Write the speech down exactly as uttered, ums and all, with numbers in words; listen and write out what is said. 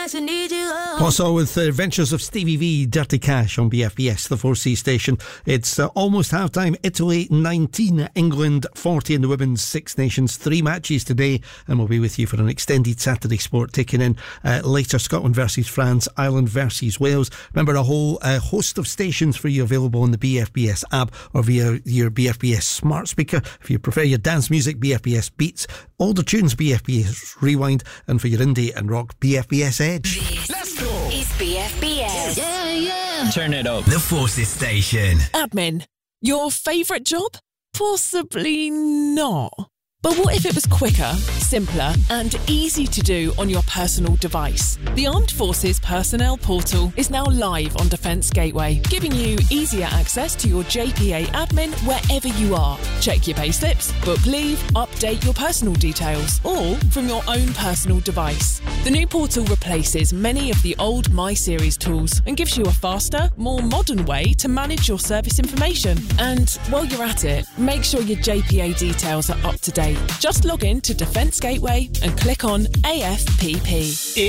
nights I need you. Oh. Also with the Adventures of Stevie V, Dirty Cash on B F B S, the four C station. It's uh, almost half-time. Italy nineteen, England forty in the Women's Six Nations. Three matches today, and we'll be with you for an extended Saturday sport, taking in uh, later Scotland versus France, Ireland versus Wales. Remember, a whole uh, host of stations for you available on the B F B S app or via your B F B S smart speaker. If you prefer your dance music, B F B S Beats, older tunes, B F B S Rewind, and for your indie and rock, B F B S Edge. This Let's go. Is B F B S. Yeah, yeah. Turn it up. The Forces Station. Admin. Your favourite job? Possibly not. But what if it was quicker, simpler and easy to do on your personal device? The Armed Forces Personnel Portal is now live on Defence Gateway, giving you easier access to your J P A admin wherever you are. Check your payslips, book leave, update your personal details, all from your own personal device. The new portal replaces many of the old MySeries tools and gives you a faster, more modern way to manage your service information. And while you're at it, make sure your J P A details are up to date. Just log in to Defence Gateway and click on A F P P.